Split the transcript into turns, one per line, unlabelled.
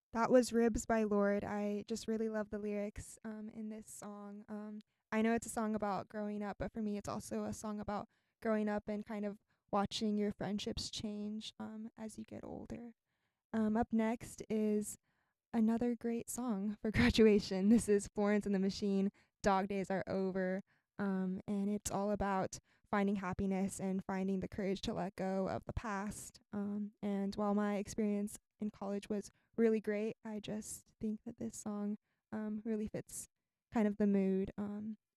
That was Ribs by Lord. I just really love the lyrics in this song. I know it's a song about growing up, but for me, it's also a song about growing up and kind of watching your friendships change as you get older. Up next is another great song for graduation. This is Florence and the Machine. Dog Days Are Over. And it's all about finding happiness and finding the courage to let go of the past. And while my experience in college was really great, I just think that this song really fits kind of the mood.